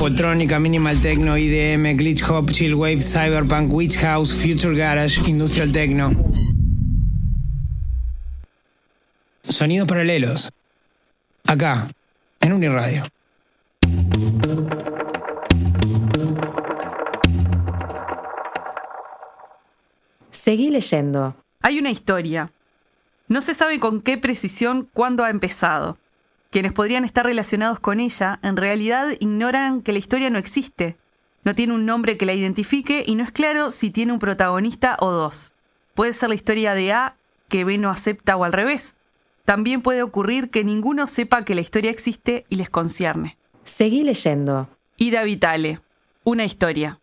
Popoltrónica, Minimal Techno, IDM, Glitch Hop, Chill Wave, Cyberpunk, Witch House, Future Garage, Industrial Techno. Sonidos paralelos. Acá, en Uniradio. Seguí leyendo. Hay una historia. No se sabe con qué precisión cuándo ha empezado. Quienes podrían estar relacionados con ella, en realidad ignoran que la historia no existe. No tiene un nombre que la identifique y no es claro si tiene un protagonista o dos. Puede ser la historia de A que B no acepta o al revés. También puede ocurrir que ninguno sepa que la historia existe y les concierne. Seguí leyendo. Ida Vitale. Una historia.